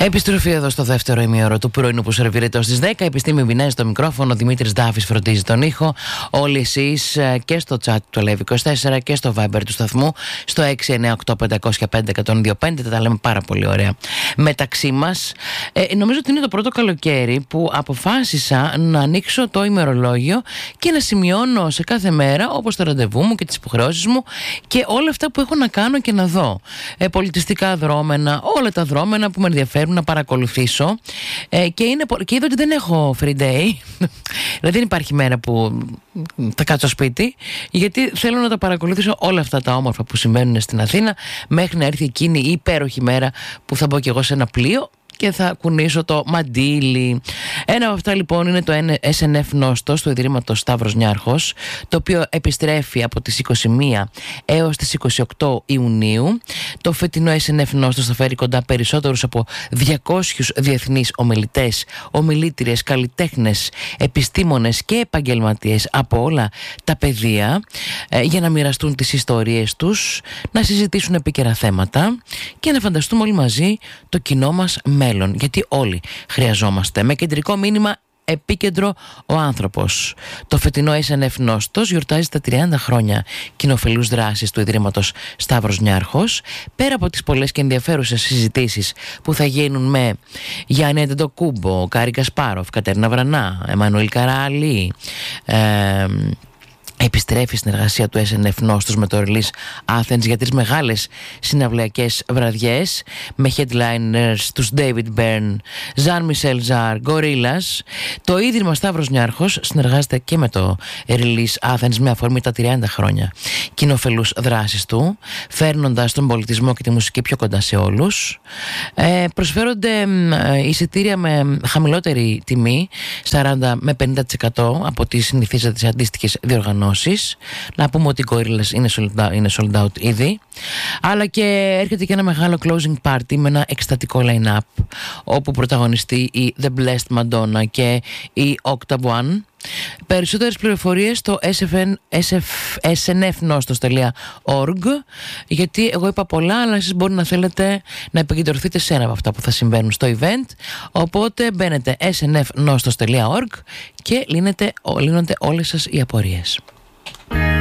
Επιστροφή εδώ στο δεύτερο ημίωρο του πρωινού που σερβιρετώ στις 10. Επιστήμη Μπινέζη στο μικρόφωνο, Δημήτρης Ντάφης φροντίζει τον ήχο. Όλοι εσείς και στο chat του Live24 και στο Viber του σταθμού στο 698-505-125. Τα λέμε πάρα πολύ ωραία μεταξύ μας. Νομίζω ότι είναι το πρώτο καλοκαίρι που αποφάσισα να ανοίξω το ημερολόγιο και να σημειώνω σε κάθε μέρα, όπως το ραντεβού μου και τις υποχρεώσεις μου και όλα αυτά που έχω να κάνω και να δω. Πολιτιστικά δρόμενα, όλα τα δρόμενα που με ενδιαφέρουν να παρακολουθήσω, και είδα ότι δεν έχω free day. Δηλαδή δεν υπάρχει μέρα που θα κάτσω σπίτι, γιατί θέλω να τα παρακολουθήσω όλα αυτά τα όμορφα που συμβαίνουν στην Αθήνα μέχρι να έρθει εκείνη η υπέροχη μέρα που θα μπω κι εγώ σε ένα πλοίο και θα κουνήσω το μαντίλι. Ένα από αυτά λοιπόν είναι το SNF Νόστος του Ιδρύματος Σταύρος Νιάρχος, το οποίο επιστρέφει από τις 21 έως τις 28 Ιουνίου. Το φετινό SNF Νόστος θα φέρει κοντά περισσότερους από 200 διεθνείς ομιλητές, ομιλήτριες, καλλιτέχνες, επιστήμονες και επαγγελματίες από όλα τα πεδία, για να μοιραστούν τις ιστορίες τους, να συζητήσουν επίκαιρα θέματα και να φανταστούμε όλοι μαζί το κοινό μας μέλλον, γιατί όλοι χρειαζόμαστε. Με κεντρικό μήνυμα επίκεντρο ο άνθρωπος. Το φετινό SNF Νόστος γιορτάζει τα 30 χρόνια κοινοφελούς δράσης του Ιδρύματος Σταύρος Νιάρχος. Πέρα από τις πολλές και ενδιαφέρουσες συζητήσεις που θα γίνουν με Γιάννη Αντετοκούμπο, Κάρη Κασπάροφ, Κατέρινα Βρανά, Εμμανουήλ Καρααλή, επιστρέφει στην εργασία του SNF Νόστος με το Release Athens για τις μεγάλες συναυλιακές βραδιές με headliners τους David Byrne, Jean-Michel Jarre, Gorillaz. Το Ίδρυμα Σταύρος Νιάρχος συνεργάζεται και με το Release Athens με αφορμή τα 30 χρόνια κοινοφελούς δράσης του, φέρνοντας τον πολιτισμό και τη μουσική πιο κοντά σε όλους. Προσφέρονται εισιτήρια με χαμηλότερη τιμή, 40 με 50% από τις συνηθίζατες αντίστοιχες διοργανώσεις. Να πούμε ότι οι Gorillaz είναι sold out ήδη, αλλά και έρχεται και ένα μεγάλο closing party με ένα εκστατικό line-up όπου πρωταγωνιστεί η The Blessed Madonna και η Octave One. Περισσότερες πληροφορίες στο snfnostos.org, γιατί εγώ είπα πολλά, αλλά εσείς μπορεί να θέλετε να επικεντρωθείτε σε ένα από αυτά που θα συμβαίνουν στο event. Οπότε μπαίνετε snfnostos.org και λύνονται όλες σας οι απορίες.